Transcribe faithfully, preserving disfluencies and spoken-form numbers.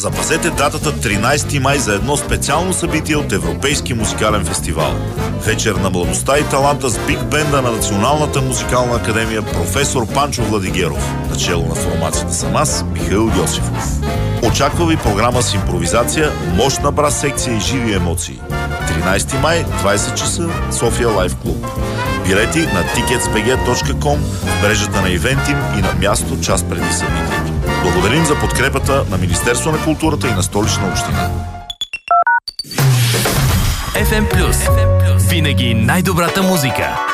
Запазете датата тринайсети май за едно специално събитие от Европейски музикален фестивал. Вечер на младостта и таланта с биг бенда на Националната музикална академия професор Панчо Владигеров. Начело на формацията съм аз, Михаил Йосифов. Очаква ви програма с импровизация, мощна брас секция и живи емоции. тринайсети май, двайсет часа, София Лайф Клуб. Билети на тикетс би джи точка ком, в мрежата на Ивентим и на място час преди събитието. Благодарим за подкрепата на Министерство на културата и на Столична община. еф ем Плюс. Винаги най-добрата музика.